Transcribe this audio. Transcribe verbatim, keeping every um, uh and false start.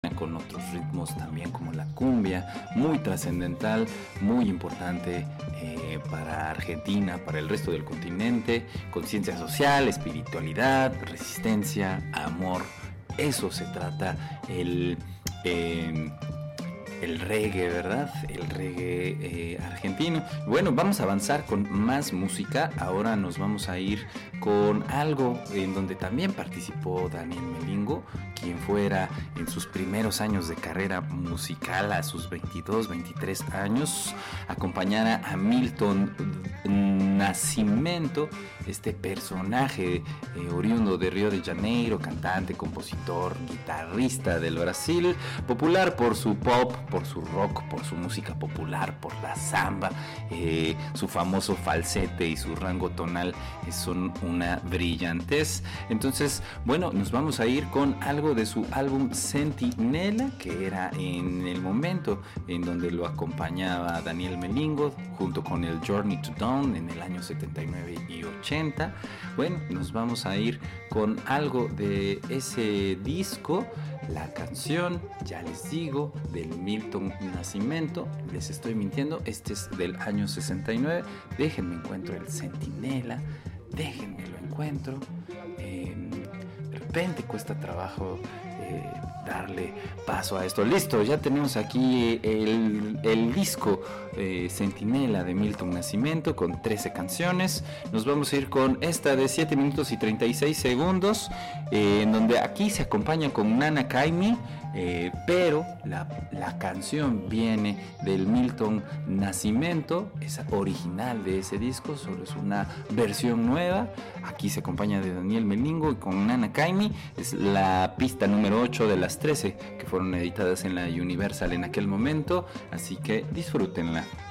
con otros ritmos también como la cumbia, muy trascendental, muy importante eh, para Argentina, para el resto del continente, conciencia social, espiritualidad, resistencia, amor, eso se trata el... Eh, el reggae, ¿verdad? El reggae eh, argentino. Bueno, vamos a avanzar con más música. Ahora nos vamos a ir con algo en donde también participó Daniel Melingo, quien fuera en sus primeros años de carrera musical, a sus veintidós, veintitrés años, acompañara a Milton Nascimento, este personaje eh, oriundo de Río de Janeiro, cantante, compositor, guitarrista del Brasil, popular por su pop, por su rock, por su música popular, por la samba, eh, su famoso falsete y su rango tonal eh, son una brillantez. Entonces, bueno, nos vamos a ir con algo de su álbum Centinela, que era en el momento en donde lo acompañaba Daniel Melingo, junto con el Journey to Dawn en el año setenta y nueve y ochenta. Bueno, nos vamos a ir con algo de ese disco. La canción, ya les digo, del Milton Nascimento, les estoy mintiendo, este es del año sesenta y nueve. Déjenme encuentro el Centinela, déjenme lo encuentro. Eh, de repente cuesta trabajo eh, darle paso a esto. Listo, ya tenemos aquí el, el disco eh, Centinela de Milton Nascimento con trece canciones. Nos vamos a ir con esta de siete minutos y treinta y seis segundos, eh, en donde aquí se acompaña con Nana Kaimi, eh, pero la, la canción viene del Milton Nascimento, es original de ese disco, solo es una versión nueva. Aquí se acompaña de Daniel Melingo y con Nana Kaimi. Es la pista número ocho de las trece que fueron editadas en la Universal en aquel momento, así que disfrútenla.